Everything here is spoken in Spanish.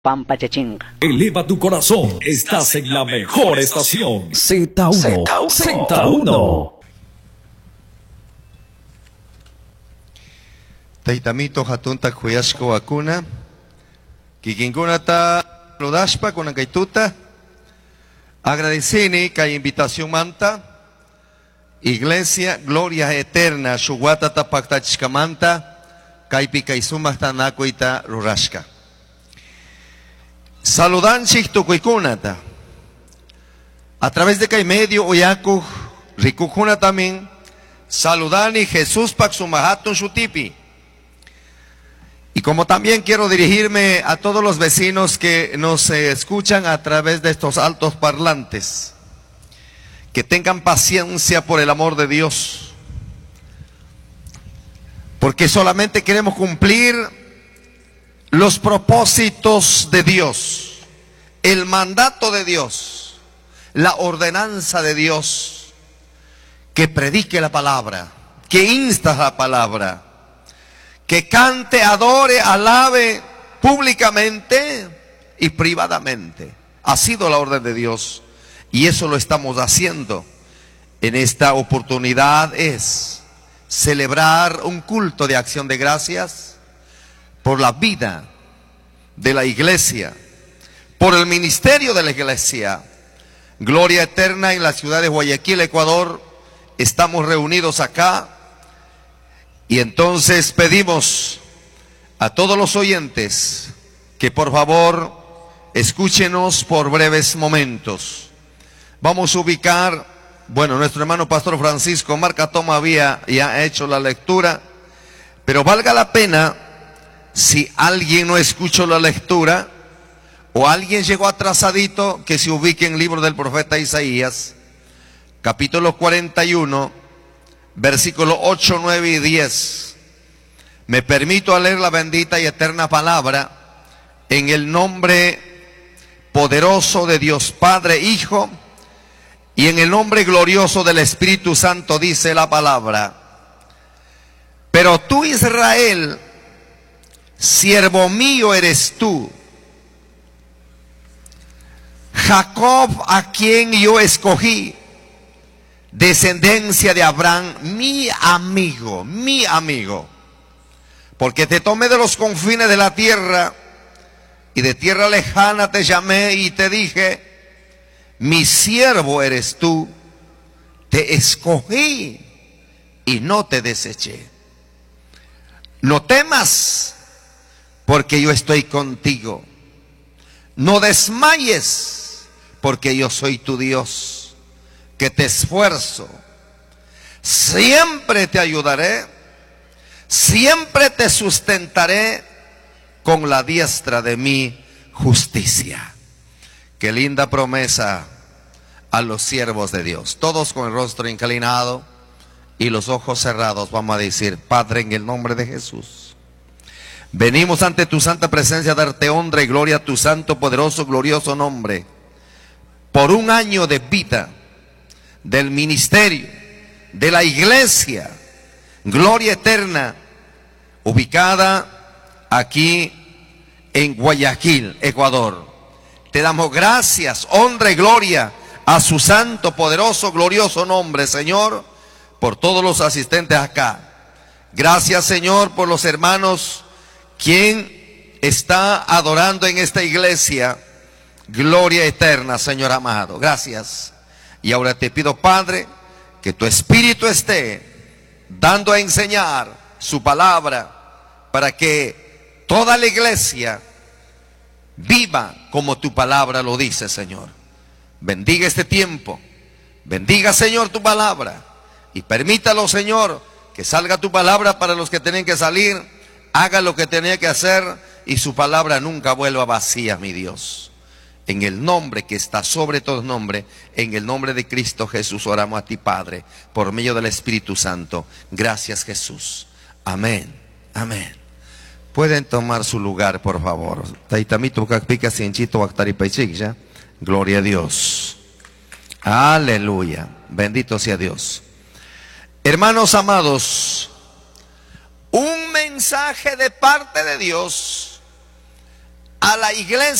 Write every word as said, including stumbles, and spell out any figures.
Pampachachinga. Eleva tu corazón, estás en la mejor estación. Z uno. Z uno. Z uno. Taitamito hatunta kuyashko wakuna. Kikinkuna ta rodashpa con kaituta. Agradecini que invitación manta. Iglesia Gloria Eterna Shuwata Tapactachkamanta. Kaipika isuma tanakuita rurashka. Saludanchik tukuikunata. A través de Kai Medio Oyaku Rikukuna también. Saludani Jesús Paxumahatun Shutipi. Y como también quiero dirigirme a todos los vecinos que nos eh, escuchan a través de estos altos parlantes. Que tengan paciencia por el amor de Dios. Porque solamente queremos cumplir los propósitos de Dios, el mandato de Dios, la ordenanza de Dios, que predique la palabra, que insta la palabra, que cante, adore, alabe públicamente y privadamente. Ha sido la orden de Dios y eso lo estamos haciendo. En esta oportunidad es celebrar un culto de acción de gracias por la vida de la iglesia, por el ministerio de la iglesia. Gloria Eterna en la ciudad de Guayaquil, Ecuador. Estamos reunidos acá y entonces pedimos a todos los oyentes que por favor escúchenos por breves momentos. Vamos a ubicar, bueno, nuestro hermano pastor Francisco Marcatoma había ya hecho la lectura, pero valga la pena. Si alguien no escuchó la lectura o alguien llegó atrasadito, que se ubique en el libro del profeta Isaías, capítulo cuarenta y uno, versículos ocho, nueve y diez. Me permito leer la bendita y eterna palabra en el nombre poderoso de Dios Padre, Hijo, y en el nombre glorioso del Espíritu Santo. Dice la palabra: pero tú, Israel, siervo mío eres tú, Jacob, a quien yo escogí, descendencia de Abraham, mi amigo, mi amigo, porque te tomé de los confines de la tierra y de tierra lejana te llamé y te dije, mi siervo eres tú, te escogí y no te deseché. No temas, porque yo estoy contigo. No desmayes, porque yo soy tu Dios, que te esfuerzo. Siempre te ayudaré, siempre te sustentaré con la diestra de mi justicia. Qué linda promesa a los siervos de Dios. Todos con el rostro inclinado y los ojos cerrados vamos a decir: Padre, en el nombre de Jesús, venimos ante tu santa presencia a darte honra y gloria a tu santo, poderoso, glorioso nombre. Por un año de vida del ministerio, de la iglesia, Gloria Eterna, ubicada aquí en Guayaquil, Ecuador. Te damos gracias, honra y gloria a su santo, poderoso, glorioso nombre, Señor, por todos los asistentes acá. Gracias, Señor, por los hermanos quien está adorando en esta iglesia. Gloria eterna, Señor amado. Gracias. Y ahora te pido, Padre, que tu Espíritu esté dando a enseñar su palabra para que toda la iglesia viva como tu palabra lo dice, Señor. Bendiga este tiempo. Bendiga, Señor, tu palabra. Y permítalo, Señor, que salga tu palabra para los que tienen que salir. Haga lo que tenía que hacer y su palabra nunca vuelva vacía, mi Dios. En el nombre que está sobre todo nombre, en el nombre de Cristo Jesús, oramos a ti, Padre, por medio del Espíritu Santo. Gracias, Jesús. Amén. Amén. Pueden tomar su lugar, por favor. Gloria a Dios. Aleluya. Bendito sea Dios. Hermanos amados, un mensaje de parte de Dios a la iglesia